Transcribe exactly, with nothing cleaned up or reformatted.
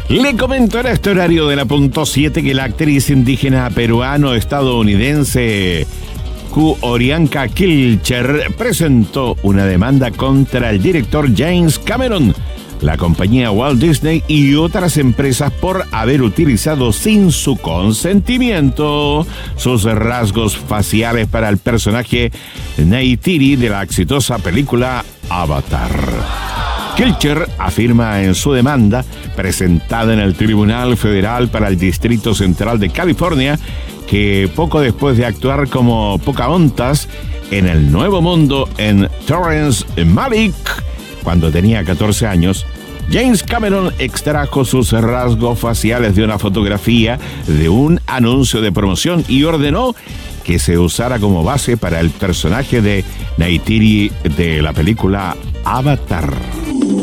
Le comento en este horario de la punto siete que la actriz indígena peruano-estadounidense Q. Orianka Kilcher presentó una demanda contra el director James Cameron, la compañía Walt Disney y otras empresas por haber utilizado sin su consentimiento sus rasgos faciales para el personaje Neytiri de la exitosa película Avatar. Kilcher afirma en su demanda, presentada en el Tribunal Federal para el Distrito Central de California, que poco después de actuar como Pocahontas en El Nuevo Mundo en Terrence Malick, cuando tenía catorce años, James Cameron extrajo sus rasgos faciales de una fotografía de un anuncio de promoción y ordenó que se usara como base para el personaje de Neytiri de la película Avatar.